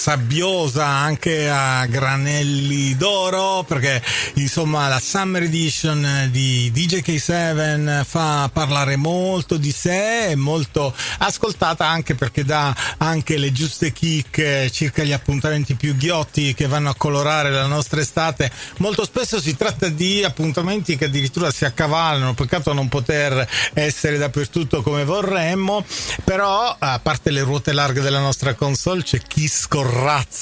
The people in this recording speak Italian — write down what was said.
sabbiosa anche a granelli d'oro, perché insomma la Summer Edition di DJ K7 fa parlare molto di sé, è molto ascoltata anche perché dà anche le giuste kick circa gli appuntamenti più ghiotti che vanno a colorare la nostra estate. Molto spesso si tratta di appuntamenti che addirittura si accavallano, peccato non poter essere dappertutto come vorremmo, però a parte le ruote larghe della nostra console c'è chi scorrazza